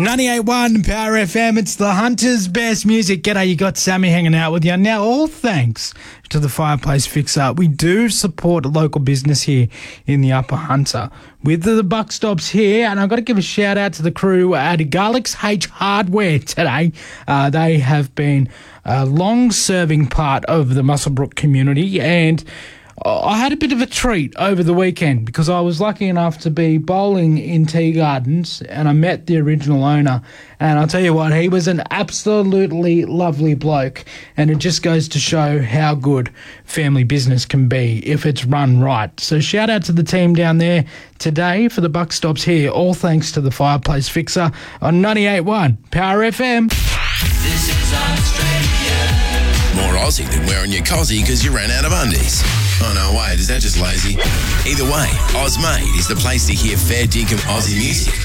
98.1 Power FM, it's the Hunter's Best Music. G'day, you got Sammy hanging out with you. Now, all thanks to the Fireplace Fixer. We do support a local business here in the Upper Hunter with the buck stops here, and I've got to give a shout out to the crew at Garlics H Hardware today. They have been a long-serving part of the Muswellbrook community, and I had a bit of a treat over the weekend because I was lucky enough to be bowling in Tea Gardens and I met the original owner, and I'll tell you what, he was an absolutely lovely bloke, and it just goes to show how good family business can be if it's run right. So shout out to the team down there today for the buck stops here, all thanks to the Fireplace Fixer on 98.1 Power FM. This is Australia. More Aussie than wearing your cozzy because you ran out of undies. Oh no, wait, is that just lazy? Either way, Ozmade is the place to hear fair dinkum Aussie music.